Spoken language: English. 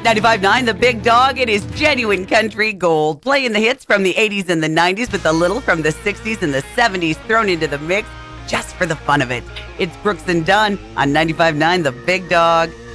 95.9 The Big Dog. It is genuine country gold. Playing the hits from the 80s and the 90s with a little from the 60s and the 70s thrown into the mix just for the fun of it. It's Brooks and Dunn on 95.9 The Big Dog.